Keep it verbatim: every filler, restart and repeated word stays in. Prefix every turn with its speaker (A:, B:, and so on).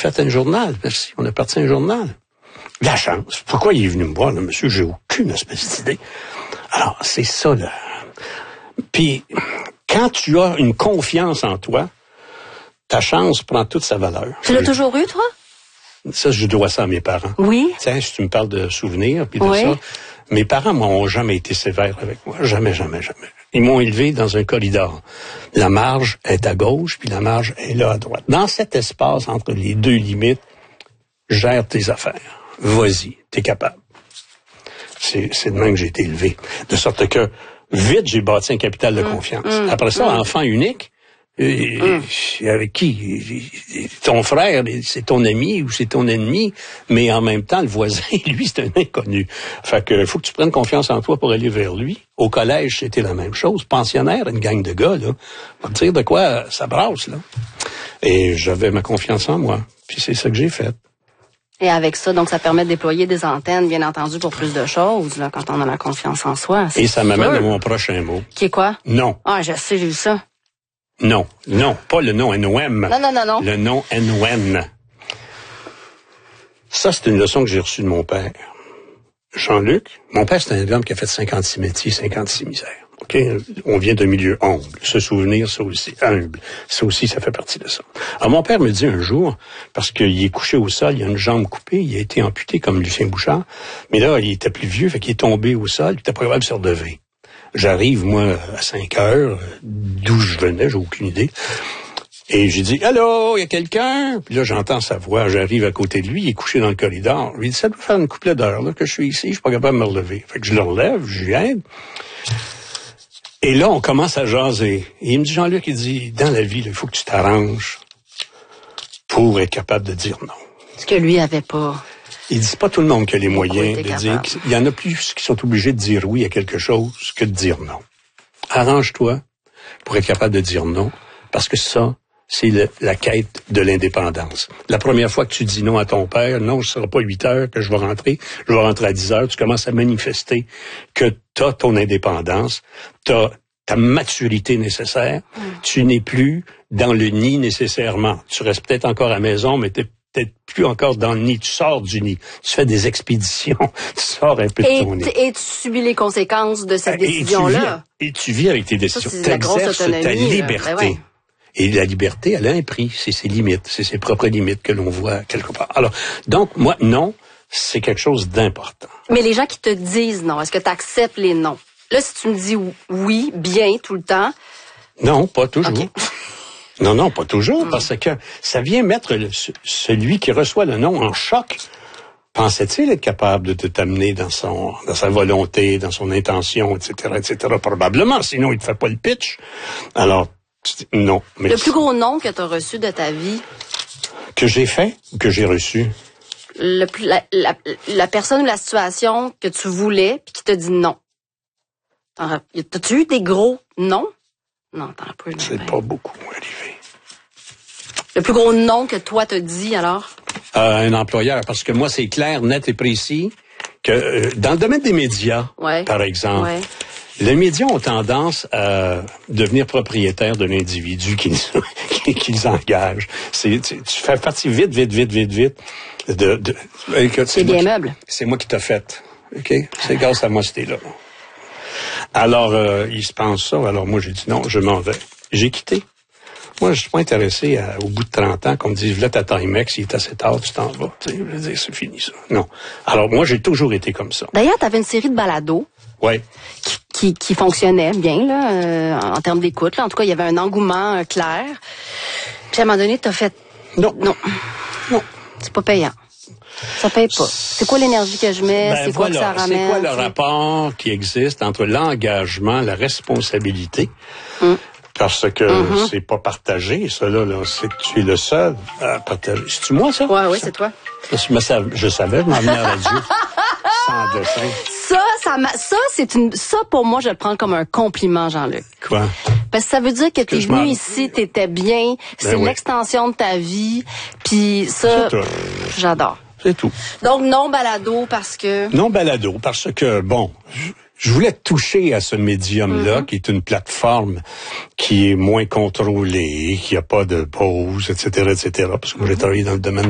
A: fait un journal, merci, on a parti un journal. La chance. Pourquoi il est venu me voir, là, monsieur? J'ai aucune espèce d'idée. Alors, c'est ça, là. Puis, quand tu as une confiance en toi, ta chance prend toute sa valeur.
B: Tu l'as toujours eu, toi?
A: Ça, je dois ça à mes parents.
B: Oui.
A: Tiens, si tu me parles de souvenirs, puis de
B: oui.
A: ça, mes parents m'ont jamais été sévères avec moi. Jamais, jamais, jamais. Ils m'ont élevé dans un corridor. La marge est à gauche, puis la marge est là à droite. Dans cet espace entre les deux limites, gère tes affaires. Vas-y, t'es capable. C'est, c'est de même que j'ai été élevé. De sorte que, vite, j'ai bâti un capital de confiance. Mmh, Après ça, mmh. enfant unique, Et, mmh. avec qui? Ton frère, c'est ton ami ou c'est ton ennemi, mais en même temps, le voisin, lui, c'est un inconnu. Fait que faut que tu prennes confiance en toi pour aller vers lui. Au collège, c'était la même chose. Pensionnaire, une gang de gars, là. Pour te dire de quoi ça brasse, là. Et j'avais ma confiance en moi. Puis c'est ça que j'ai fait.
B: Et avec ça, donc, ça permet de déployer des antennes, bien entendu, pour plus de choses, là, quand on a la confiance en soi.
A: Et ça m'amène à mon prochain mot.
B: Qui est quoi?
A: Non.
B: Ah, je sais, j'ai vu ça.
A: Non, non, pas le nom N O M.
B: Non, non, non, non.
A: Le nom N O N. Ça, c'est une leçon que j'ai reçue de mon père. Jean-Luc, mon père, c'est un homme qui a fait cinquante-six métiers, cinquante-six misères. OK? On vient d'un milieu humble. Se souvenir, ça aussi, humble. Ça aussi, ça fait partie de ça. Alors, mon père me dit un jour, parce qu'il est couché au sol, il a une jambe coupée, il a été amputé comme Lucien Bouchard, mais là, il était plus vieux, fait qu'il est tombé au sol, il était pas capable de se relever. J'arrive, moi, à cinq heures, d'où je venais, j'ai aucune idée. Et j'ai dit, « Allô, il y a quelqu'un? » Puis là, j'entends sa voix, j'arrive à côté de lui, il est couché dans le corridor. Je lui dis, « Ça doit faire une couple d'heures là, que je suis ici, je suis pas capable de me relever. » Fait que je le relève, je lui aide. Et là, on commence à jaser. Et il me dit, Jean-Luc, il dit, « Dans la vie, il faut que tu t'arranges pour être capable de dire non. »
B: Ce que lui avait pas...
A: Il dit, c'est pas tout le monde qui a les moyens de dire... Il y en a plus qui sont obligés de dire oui à quelque chose que de dire non. Arrange-toi pour être capable de dire non, parce que ça, c'est le, la quête de l'indépendance. La première fois que tu dis non à ton père, non, ce sera pas huit heures que je vais rentrer, je vais rentrer à dix heures, tu commences à manifester que tu as ton indépendance, tu as ta maturité nécessaire, mmh. tu n'es plus dans le nid nécessairement. Tu restes peut-être encore à la maison, mais t'es peut-être plus encore dans le nid, tu sors du nid, tu fais des expéditions, tu sors un peu de ton nid.
B: Et tu subis les conséquences de cette décision-là.
A: Et tu vis avec tes décisions. Tu exerces ta liberté. Ben ouais. Et la liberté, elle a un prix, c'est ses limites, c'est ses propres limites que l'on voit quelque part. Alors, donc, moi, non, c'est quelque chose d'important.
B: Mais les gens qui te disent non, est-ce que tu acceptes les noms? Là, si tu me dis oui, bien, tout le temps...
A: Non, pas toujours.
B: Okay.
A: Non, non, pas toujours, parce que ça vient mettre le, celui qui reçoit le nom en choc. Pensait-il être capable de, de t'amener dans son, dans sa volonté, dans son intention, et cetera, et cetera. Probablement, sinon il te fait pas le pitch. Alors, non. Mais
B: le plus gros nom que tu as reçu de ta vie?
A: Que j'ai fait ou que j'ai reçu?
B: Le plus, la, la, la personne ou la situation que tu voulais puis qui t'a dit non. T'as-tu eu des gros non? Non, t'en as pas eu.
A: C'est pas beaucoup arrivé.
B: Le plus gros nom que toi t'as dit, alors?
A: Euh, un employeur, parce que moi, c'est clair, net et précis que euh, dans le domaine des médias, ouais. par exemple, ouais. les médias ont tendance à devenir propriétaires de l'individu qu'ils, qu'ils engagent. C'est, tu, tu fais partie vite, vite, vite, vite, vite. De, de, écoute,
B: c'est bien meuble.
A: C'est moi qui t'ai fait. OK? C'est grâce à moi, c'était là. Alors, euh, ils se pensent ça. Alors, moi, j'ai dit non, je m'en vais. J'ai quitté. Moi, je suis pas intéressé à, au bout de trente ans qu'on me dise, là, ta Timex, il est assez tard, tu t'en vas. Tu sais, je veux dire, c'est fini, ça. Non. Alors, moi, j'ai toujours été comme ça.
B: D'ailleurs, tu avais une série de balados.
A: Oui.
B: Qui, qui, qui fonctionnait bien, là, euh, en termes d'écoute, là. En tout cas, il y avait un engouement euh, clair. Puis, à un moment donné, t'as fait...
A: Non.
B: Non. Non. C'est pas payant. Ça paye pas. C'est quoi l'énergie que je mets?
A: Ben
B: c'est quoi
A: voilà,
B: que ça ramène?
A: C'est quoi le rapport qui existe entre l'engagement, la responsabilité? Mm. Parce que mm-hmm. c'est pas partagé, ça là, là c'est que tu es le seul à partager. C'est-tu moi, ça?
B: Ouais, oui, c'est toi.
A: Je, je savais, je m'en venais à la radio. Sans dessin.
B: Ça, ça, m'a, ça, c'est une, ça, pour moi, je le prends comme un compliment, Jean-Luc.
A: Quoi?
B: Parce que ça veut dire que, que t'es venu ici, t'étais bien, c'est
A: ben
B: l'extension oui. de ta vie, puis ça, j'adore.
A: C'est tout.
B: Donc, non balado parce que...
A: Non balado parce que, bon, je voulais toucher à ce médium-là, mm-hmm. qui est une plateforme qui est moins contrôlée, qui a pas de pause, et cetera, et cetera, parce que moi, j'ai travaillé dans le domaine